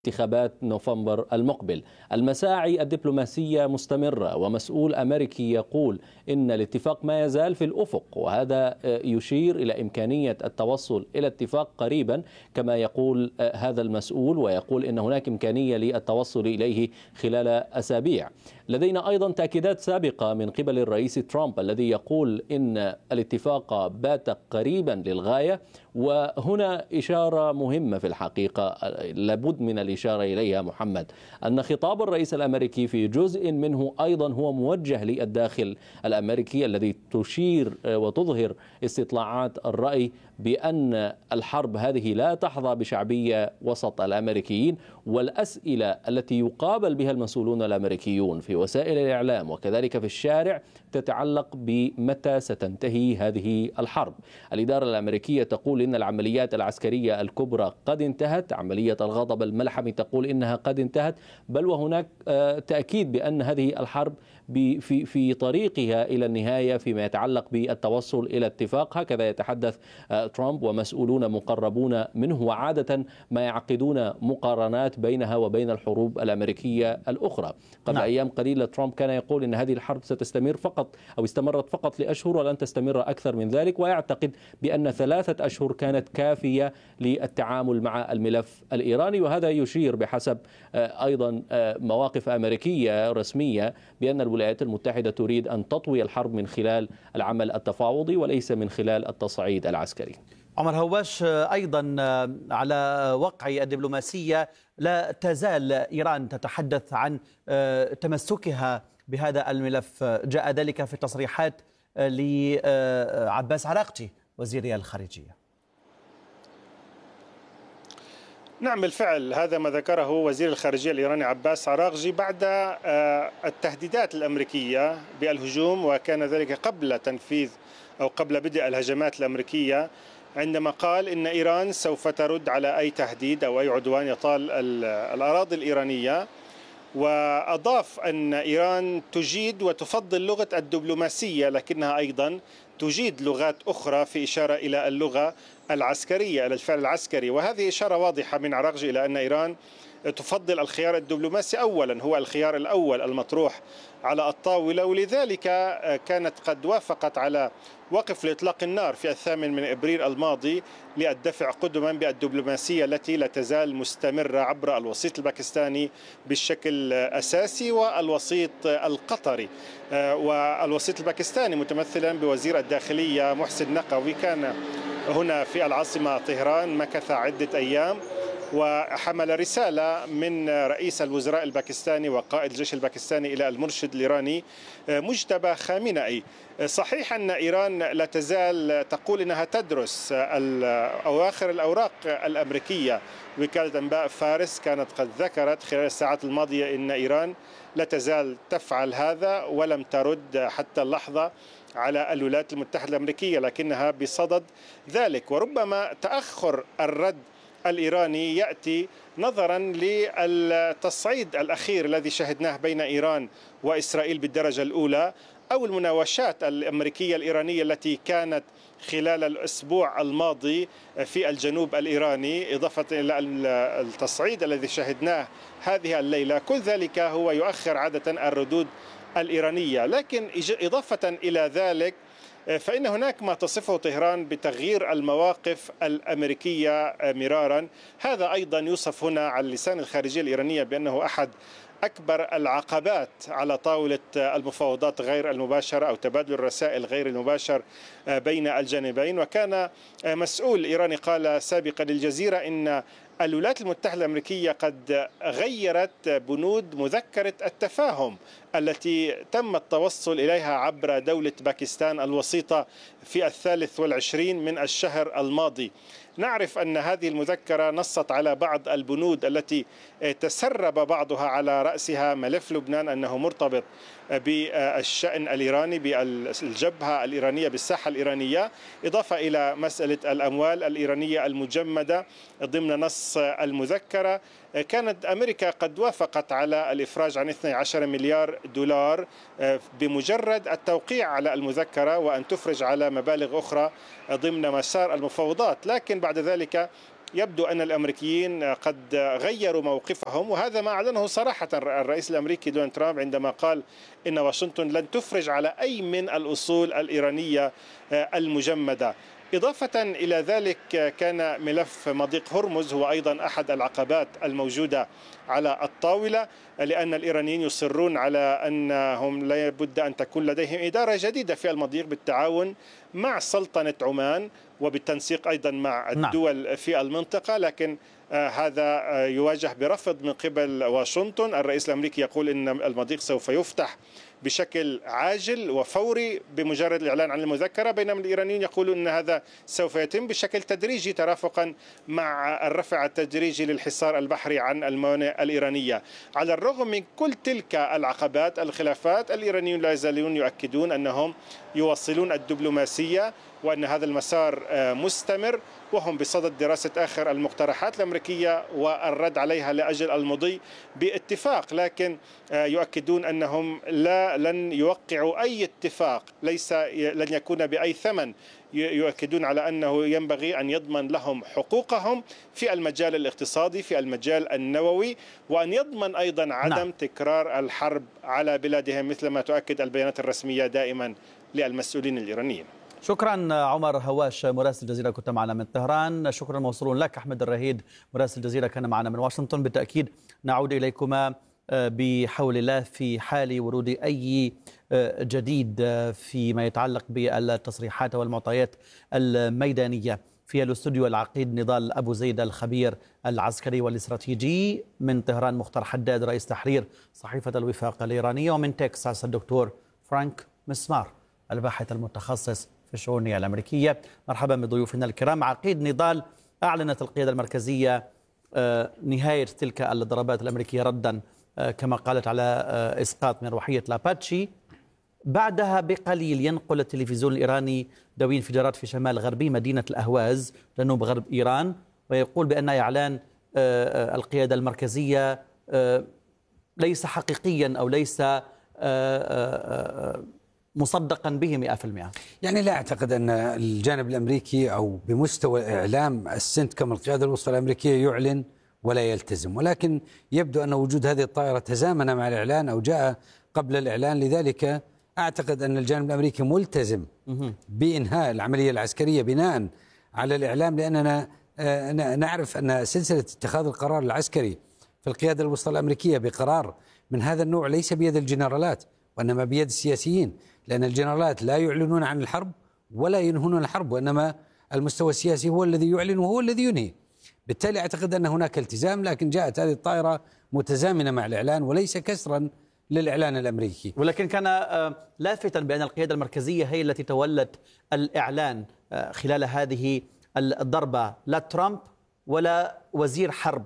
انتخابات نوفمبر المقبل. المساعي الدبلوماسية مستمرة، ومسؤول أمريكي يقول إن الاتفاق ما يزال في الأفق، وهذا يشير إلى إمكانية التوصل إلى اتفاق قريبا كما يقول هذا المسؤول، ويقول إن هناك إمكانية للتوصل إليه خلال أسابيع. لدينا أيضا تأكيدات سابقة من قبل الرئيس ترامب الذي يقول إن الاتفاق بات قريبا للغاية، وهنا إشارة مهمة في الحقيقة لابد من الإشارة إليها محمد، أن خطاب الرئيس الأمريكي في جزء منه أيضا هو موجه للداخل الأمريكي الذي تشير وتظهر استطلاعات الرأي بأن الحرب هذه لا تحظى بشعبية وسط الأمريكيين، والأسئلة التي يقابل بها المسؤولون الأمريكيون في وسائل الإعلام وكذلك في الشارع تتعلق بمتى ستنتهي هذه الحرب. الإدارة الأمريكية تقول إن العمليات العسكرية الكبرى قد انتهت، عملية الغضب الملحمي تقول إنها قد انتهت، بل وهناك تأكيد بأن هذه الحرب في طريقها إلى النهاية فيما يتعلق بالتوصل إلى اتفاق. هكذا يتحدث ترامب ومسؤولون مقربون منه، وعادة ما يعقدون مقارنات بينها وبين الحروب الأمريكية الأخرى. قبل أيام قليلة ترامب كان يقول إن هذه الحرب ستستمر فقط أو استمرت فقط لأشهر ولن تستمر أكثر من ذلك، ويعتقد بأن 3 أشهر كانت كافية للتعامل مع الملف الإيراني. وهذا يشير بحسب أيضا مواقف أمريكية رسمية بأن الولايات المتحدة تريد أن تطوي الحرب من خلال العمل التفاوضي وليس من خلال التصعيد العسكري. عمر هواش، أيضا على وقع الدبلوماسية، لا تزال إيران تتحدث عن تمسكها بهذا الملف، جاء ذلك في تصريحات لعباس عراقجي وزير الخارجية. نعم بالفعل، هذا ما ذكره وزير الخارجية الإيراني عباس عراقجي بعد التهديدات الأمريكية بالهجوم، وكان ذلك قبل تنفيذ أو قبل بدء الهجمات الأمريكية، عندما قال إن إيران سوف ترد على أي تهديد أو أي عدوان يطال الأراضي الإيرانية. وأضاف أن إيران تجيد وتفضل لغة الدبلوماسية، لكنها أيضا تجيد لغات أخرى، في إشارة إلى اللغة العسكرية، إلى الفعل العسكري. وهذه إشارة واضحة من عراقجي إلى أن إيران تفضل الخيار الدبلوماسي أولا، هو الخيار الأول المطروح على الطاولة، ولذلك كانت قد وافقت على وقف لإطلاق النار في 8 أبريل الماضي للدفع قدما بالدبلوماسية التي لا تزال مستمرة عبر الوسيط الباكستاني بشكل أساسي والوسيط القطري. والوسيط الباكستاني متمثلا بوزير الداخلية محسن نقوي كان هنا في العاصمة طهران، مكث عدة أيام وحمل رسالة من رئيس الوزراء الباكستاني وقائد الجيش الباكستاني إلى المرشد الإيراني مجتبى خامنئي. صحيح أن إيران لا تزال تقول أنها تدرس أواخر الأوراق الأمريكية. وكالة أنباء فارس كانت قد ذكرت خلال الساعات الماضية أن إيران لا تزال تفعل هذا ولم ترد حتى اللحظة على الولايات المتحدة الأمريكية، لكنها بصدد ذلك. وربما تأخر الرد الإيراني يأتي نظرا للتصعيد الأخير الذي شهدناه بين إيران وإسرائيل بالدرجة الأولى، أو المناوشات الأمريكية الإيرانية التي كانت خلال الأسبوع الماضي في الجنوب الإيراني، إضافة إلى التصعيد الذي شهدناه هذه الليلة. كل ذلك هو يؤخر عادة الردود الإيرانية. لكن إضافة إلى ذلك فإن هناك ما تصفه طهران بتغيير المواقف الأمريكية مرارا. هذا أيضا يوصف هنا على لسان الخارجية الإيرانية بأنه أحد أكبر العقبات على طاولة المفاوضات غير المباشرة أو تبادل الرسائل غير المباشر بين الجانبين. وكان مسؤول إيراني قال سابقا للجزيرة إن الولايات المتحدة الأمريكية قد غيرت بنود مذكرة التفاهم التي تم التوصل إليها عبر دولة باكستان الوسيطة في 23 من الشهر الماضي. نعرف أن هذه المذكرة نصت على بعض البنود التي تسرب بعضها على رأسها ملف لبنان أنه مرتبط بالشأن الإيراني، بالجبهة الإيرانية، بالساحة الإيرانية، إضافة إلى مسألة الأموال الإيرانية المجمدة ضمن نص المذكرة. كانت أمريكا قد وافقت على الإفراج عن 12 مليار دولار بمجرد التوقيع على المذكرة، وأن تفرج على مبالغ أخرى ضمن مسار المفاوضات. لكن بعد ذلك يبدو أن الأمريكيين قد غيروا موقفهم، وهذا ما أعلنه صراحة الرئيس الأمريكي دونالد ترامب عندما قال إن واشنطن لن تفرج على أي من الأصول الإيرانية المجمدة. إضافة إلى ذلك، كان ملف مضيق هرمز هو أيضا أحد العقبات الموجودة على الطاولة، لأن الإيرانيين يصرون على أنهم لا بد أن تكون لديهم إدارة جديدة في المضيق بالتعاون مع سلطنة عمان وبالتنسيق أيضا مع الدول في المنطقة، لكن هذا يواجه برفض من قبل واشنطن. الرئيس الأمريكي يقول إن المضيق سوف يفتح بشكل عاجل وفوري بمجرد الإعلان عن المذكرة، بينما الإيرانيين يقولون أن هذا سوف يتم بشكل تدريجي ترافقا مع الرفع التدريجي للحصار البحري عن الموانئ الإيرانية. على الرغم من كل تلك العقبات الخلافات، الإيرانيون لا يزالون يؤكدون أنهم يواصلون الدبلوماسية وأن هذا المسار مستمر، وهم بصدد دراسة آخر المقترحات الأمريكية والرد عليها لأجل المضي باتفاق، لكن يؤكدون أنهم لن يوقعوا أي اتفاق، لن يكون بأي ثمن. يؤكدون على أنه ينبغي أن يضمن لهم حقوقهم في المجال الاقتصادي، في المجال النووي، وأن يضمن أيضا عدم تكرار الحرب على بلادهم مثل ما تؤكد البيانات الرسمية دائما للمسؤولين الإيرانيين. شكرا عمر هواش مراسل الجزيرة كنت معنا من طهران. شكرا موصول لك أحمد الرهيد مراسل الجزيرة كان معنا من واشنطن. بالتأكيد نعود إليكما بحول الله في حال ورود أي جديد فيما يتعلق بالتصريحات والمعطيات الميدانية. في الاستوديو العقيد نضال أبو زيد الخبير العسكري والاستراتيجي، من طهران مختار حداد رئيس تحرير صحيفة الوفاق الإيرانية، ومن تكساس الدكتور فرانك مسمار الباحث المتخصص في الشؤون الأمريكية. مرحبا بضيوفنا الكرام. عقيد نضال، أعلنت القيادة المركزية نهاية تلك الضربات الأمريكية ردا كما قالت على إسقاط مروحية لاباتشي. بعدها بقليل ينقل التلفزيون الإيراني دوي انفجارات في شمال غربي مدينة الأهواز جنوب غرب إيران، ويقول بأن إعلان القيادة المركزية ليس حقيقيا أو ليس مصدقا به 100%. يعني لا أعتقد أن الجانب الأمريكي أو بمستوى إعلام السنتكم القيادة الوسطى الأمريكية يعلن ولا يلتزم، ولكن يبدو أن وجود هذه الطائرة تزامن مع الإعلان أو جاء قبل الإعلان، لذلك أعتقد أن الجانب الأمريكي ملتزم بإنهاء العملية العسكرية بناء على الإعلام، لأننا نعرف أن سلسلة اتخاذ القرار العسكري في القيادة الوسطى الأمريكية بقرار من هذا النوع ليس بيد الجنرالات وإنما بيد السياسيين، لأن الجنرالات لا يعلنون عن الحرب ولا ينهون الحرب، وإنما المستوى السياسي هو الذي يعلن وهو الذي ينهي. بالتالي أعتقد أن هناك التزام، لكن جاءت هذه الطائرة متزامنة مع الإعلان وليس كسرا للإعلان الأمريكي. ولكن كان لافتا بأن القيادة المركزية هي التي تولت الإعلان خلال هذه الضربة، لا ترامب ولا وزير حرب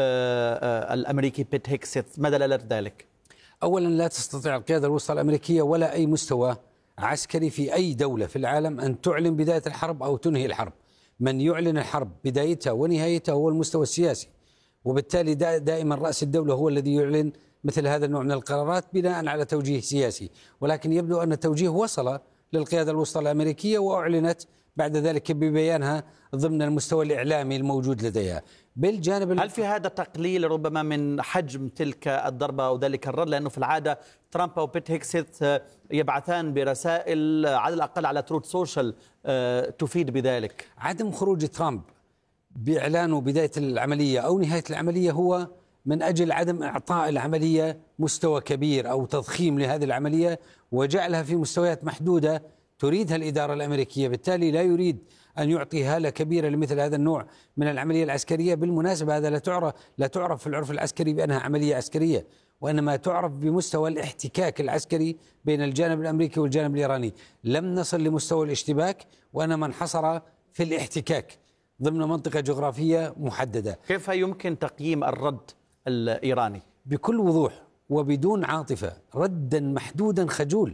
الأمريكي بيت هيكسيت. ما دلالة ذلك؟ أولا، لا تستطيع القيادة الوسطى الأمريكية ولا أي مستوى عسكري في أي دولة في العالم أن تعلن بداية الحرب أو تنهي الحرب. من يعلن الحرب بدايتها ونهايتها هو المستوى السياسي، وبالتالي دائما رأس الدولة هو الذي يعلن مثل هذا النوع من القرارات بناء على توجيه سياسي، ولكن يبدو أن التوجيه وصل للقيادة الوسطى الأمريكية وأعلنت بعد ذلك ببيانها ضمن المستوى الإعلامي الموجود لديها. بالجانب هل في هذا تقليل ربما من حجم تلك الضربة أو ذلك الرد؟ لأنه في العادة ترامب وبيت هيكسيت يبعثان برسائل على الأقل على تروت سوشيال تفيد بذلك. عدم خروج ترامب بإعلانه بداية العملية أو نهاية العملية هو من أجل عدم إعطاء العملية مستوى كبير أو تضخيم لهذه العملية وجعلها في مستويات محدودة تريدها الإدارة الأمريكية، بالتالي لا يريد أن يعطي هالة كبيرة لمثل هذا النوع من العملية العسكرية. بالمناسبة هذا لا تعرف في العرف العسكري بأنها عملية عسكرية، وإنما تعرف بمستوى الاحتكاك العسكري بين الجانب الأمريكي والجانب الإيراني. لم نصل لمستوى الاشتباك وإنما انحصر في الاحتكاك ضمن منطقة جغرافية محددة. كيف يمكن تقييم الرد الإيراني؟ بكل وضوح وبدون عاطفة، ردا محدودا خجول.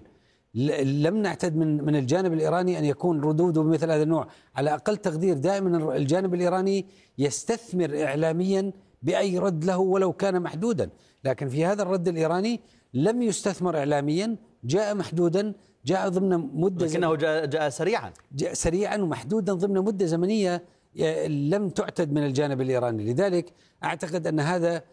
لم نعتد من الجانب الإيراني أن يكون ردوده بمثل هذا النوع. على أقل تقدير دائما الجانب الإيراني يستثمر إعلاميا بأي رد له ولو كان محدودا، لكن في هذا الرد الإيراني لم يستثمر إعلاميا، جاء محدودا، جاء ضمن مدة، لكنه جاء سريعا ومحدودا ضمن مدة زمنية لم تعتد من الجانب الإيراني. لذلك أعتقد أن هذا